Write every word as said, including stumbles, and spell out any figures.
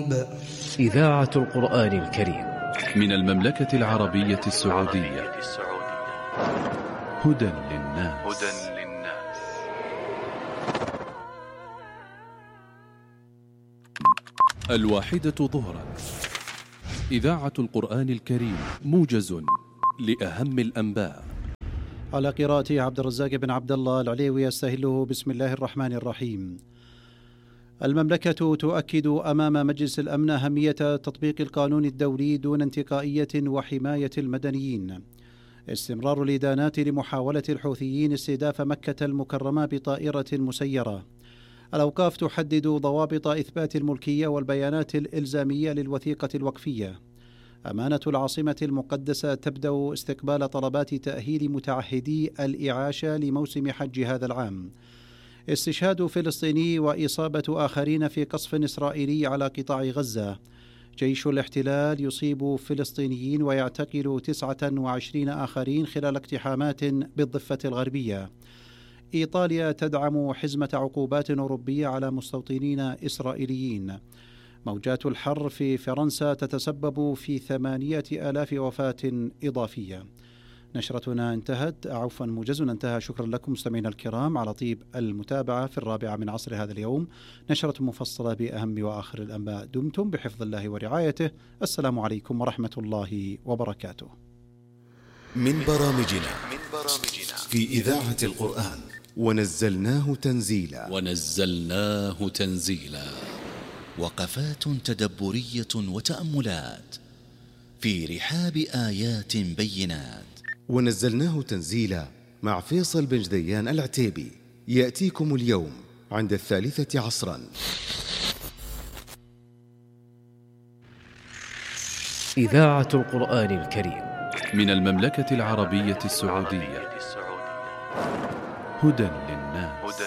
الذنوب. إذاعة القرآن الكريم من المملكة العربية السعودية. هدى للناس. الواحدة ظهرا. إذاعة القرآن الكريم موجز لأهم الأنباء. على قراءة عبد الرزاق بن عبد الله العليوي يستهله. بسم الله الرحمن الرحيم. المملكة تؤكد أمام مجلس الأمن أهمية تطبيق القانون الدولي دون انتقائية وحماية المدنيين. استمرار الإدانات لمحاولة الحوثيين استهداف مكة المكرمة بطائرة مسيرة. الأوقاف تحدد ضوابط إثبات الملكية والبيانات الإلزامية للوثيقة الوقفية. أمانة العاصمة المقدسة تبدأ استقبال طلبات تأهيل متعهدي الإعاشة لموسم حج هذا العام. استشهاد فلسطيني وإصابة آخرين في قصف إسرائيلي على قطاع غزة. جيش الاحتلال يصيب فلسطينيين ويعتقل تسعة وعشرين آخرين خلال اقتحامات بالضفة الغربية. إيطاليا تدعم حزمة عقوبات أوروبية على مستوطنين إسرائيليين. موجات الحر في فرنسا تتسبب في ثمانية آلاف وفاة إضافية. نشرتنا انتهت. عفوا موجزنا انتهى. شكرا لكم مستمعينا الكرام على طيب المتابعة في الرابعة من عصر هذا اليوم. نشرة مفصلة بأهم وآخر الأنباء. دمتم بحفظ الله ورعايته. السلام عليكم ورحمة الله وبركاته. من برامجنا في إذاعة القرآن ونزلناه تنزيلا ونزلناه تنزيلا وقفات تدبرية وتأملات في رحاب آيات بينات. ونزلناه تنزيلا مع فيصل بن جديان العتيبي يأتيكم اليوم عند الثالثة عصرا. إذاعة القرآن الكريم من المملكة العربية السعودية. هدى للناس.